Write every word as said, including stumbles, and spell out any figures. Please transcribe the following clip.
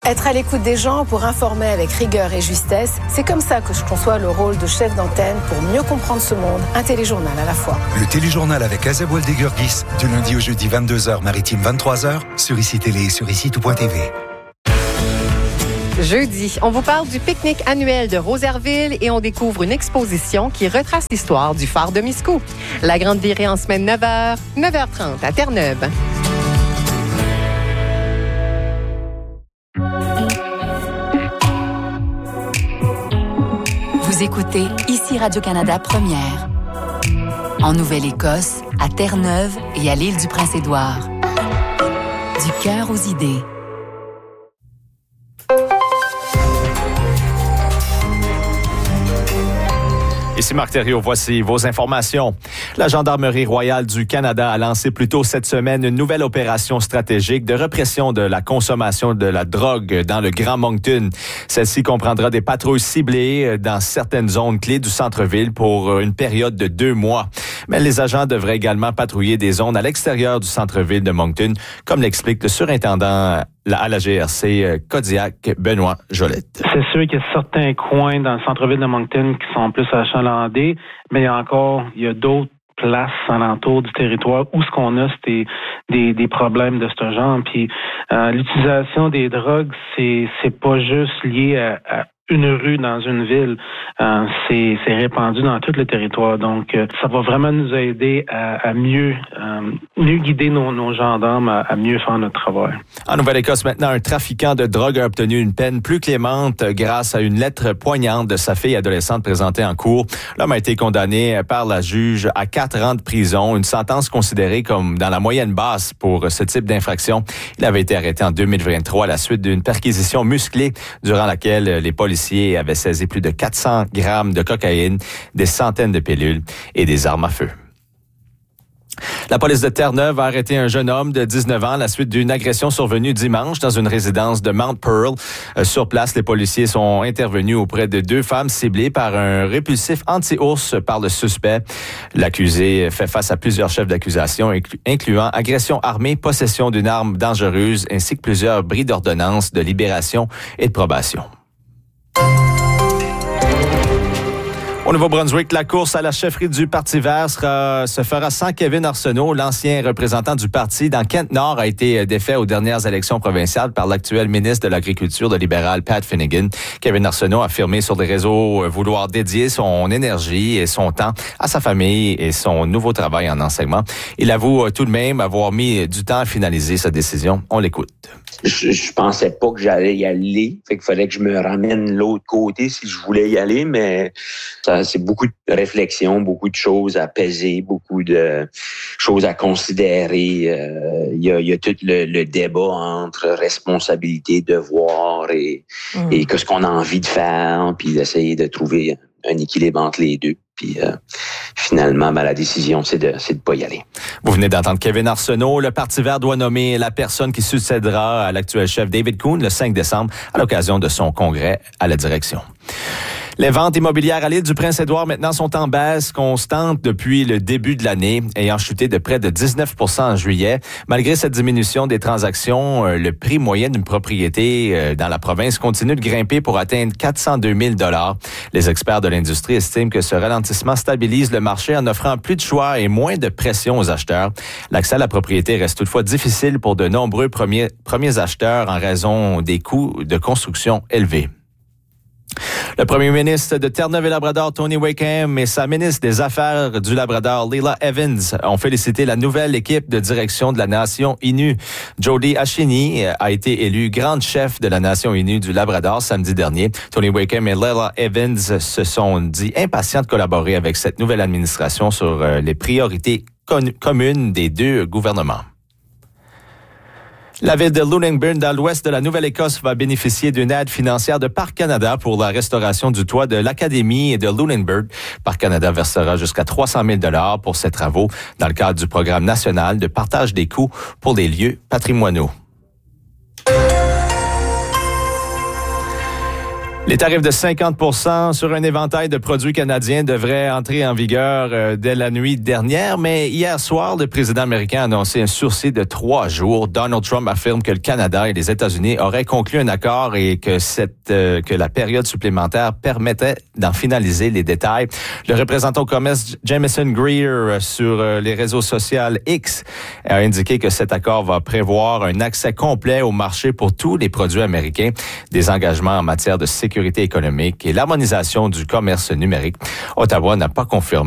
Être à l'écoute des gens pour informer avec rigueur et justesse, c'est comme ça que je conçois le rôle de chef d'antenne pour mieux comprendre ce monde. Un téléjournal à la fois. Le téléjournal avec Azab Waldegurgis, du lundi au jeudi vingt-deux heures, maritime vingt-trois heures, sur I C I Télé et sur I C I tout point T V. Jeudi, on vous parle du pique-nique annuel de Rosaireville et on découvre une exposition qui retrace l'histoire du phare de Miscou. La grande virée en semaine neuf heures, neuf heures trente à Terre-Neuve. Vous écoutez ici Radio-Canada Première. En Nouvelle-Écosse, à Terre-Neuve et à l'île du Prince-Édouard. Du cœur aux idées. Ici Marc Thériault, voici vos informations. La Gendarmerie royale du Canada a lancé plus tôt cette semaine une nouvelle opération stratégique de répression de la consommation de la drogue dans le Grand Moncton. Celle-ci comprendra des patrouilles ciblées dans certaines zones clés du centre-ville pour une période de deux mois. Mais les agents devraient également patrouiller des zones à l'extérieur du centre-ville de Moncton, comme l'explique le surintendant à la G R C Kodiak, Benoît Jolette. C'est sûr qu'il y a certains coins dans le centre-ville de Moncton qui sont plus achalandés, mais il y a encore, il y a d'autres places alentour du territoire où ce qu'on a, c'est des, des, des problèmes de ce genre. Puis euh, l'utilisation des drogues, c'est c'est pas juste lié à, à une rue dans une ville, euh, c'est, c'est répandu dans tout le territoire. Donc, euh, ça va vraiment nous aider à, à mieux, euh, mieux guider nos, nos gendarmes à, à mieux faire notre travail. En Nouvelle-Écosse, maintenant, un trafiquant de drogue a obtenu une peine plus clémente grâce à une lettre poignante de sa fille adolescente présentée en cours. L'homme a été condamné par la juge à quatre ans de prison, une sentence considérée comme dans la moyenne basse pour ce type d'infraction. Il avait été arrêté en deux mille vingt-trois à la suite d'une perquisition musclée durant laquelle les policiers avait saisi plus de quatre cents grammes de cocaïne, des centaines de pilules et des armes à feu. La police de Terre-Neuve a arrêté un jeune homme de dix-neuf ans à la suite d'une agression survenue dimanche dans une résidence de Mount Pearl. Euh, sur place, les policiers sont intervenus auprès de deux femmes ciblées par un répulsif anti-ours par le suspect. L'accusé fait face à plusieurs chefs d'accusation, inclu- incluant agression armée, possession d'une arme dangereuse, ainsi que plusieurs bris d'ordonnance de libération et de probation. Au Nouveau-Brunswick, la course à la chefferie du Parti vert sera, se fera sans Kevin Arsenault. L'ancien représentant du parti dans Kent-Nord a été défait aux dernières élections provinciales par l'actuel ministre de l'Agriculture, le libéral Pat Finnegan. Kevin Arsenault a affirmé sur les réseaux vouloir dédier son énergie et son temps à sa famille et son nouveau travail en enseignement. Il avoue tout de même avoir mis du temps à finaliser sa décision. On l'écoute. Je, je pensais pas que j'allais y aller. Fait qu'il fallait que je me ramène de l'autre côté si je voulais y aller, mais ça, c'est beaucoup de réflexion, beaucoup de choses à peser, beaucoup de choses à considérer. Euh, il y a, il y a tout le, le débat entre responsabilité, devoir et, mmh. et qu'est-ce qu'on a envie de faire, puis d'essayer de trouver un équilibre entre les deux. Puis euh, finalement, ben, la décision, c'est de c'est de pas y aller. Vous venez d'entendre Kevin Arsenault. Le Parti vert doit nommer la personne qui succédera à l'actuel chef David Coon le cinq décembre à l'occasion de son congrès à la direction. Les ventes immobilières à l'île du Prince-Édouard maintenant sont en baisse constante depuis le début de l'année, ayant chuté de près de dix-neuf pour cent en juillet. Malgré cette diminution des transactions, le prix moyen d'une propriété dans la province continue de grimper pour atteindre quatre cent deux mille dollars. Les experts de l'industrie estiment que ce ralentissement stabilise le marché en offrant plus de choix et moins de pression aux acheteurs. L'accès à la propriété reste toutefois difficile pour de nombreux premiers, premiers acheteurs en raison des coûts de construction élevés. Le premier ministre de Terre-Neuve-et-Labrador, Tony Wakeham, et sa ministre des Affaires du Labrador, Leila Evans, ont félicité la nouvelle équipe de direction de la Nation Innu. Jody Ashini a été élue grande chef de la Nation Innu du Labrador samedi dernier. Tony Wakeham et Leila Evans se sont dit impatients de collaborer avec cette nouvelle administration sur les priorités con- communes des deux gouvernements. La ville de Lunenburn, dans l'ouest de la Nouvelle-Écosse, va bénéficier d'une aide financière de Parc Canada pour la restauration du toit de l'Académie de Lunenburn. Parc Canada versera jusqu'à trois cent mille dollars pour ces travaux dans le cadre du programme national de partage des coûts pour les lieux patrimoniaux. Les tarifs de cinquante pour cent sur un éventail de produits canadiens devraient entrer en vigueur euh, dès la nuit dernière, mais hier soir, le président américain a annoncé un sursis de trois jours. Donald Trump affirme que le Canada et les États-Unis auraient conclu un accord et que cette euh, que la période supplémentaire permettait d'en finaliser les détails. Le représentant au commerce Jamieson Greer sur euh, les réseaux sociaux X a indiqué que cet accord va prévoir un accès complet au marché pour tous les produits américains, des engagements en matière de sécurité économique et l'harmonisation du commerce numérique. Ottawa n'a pas confirmé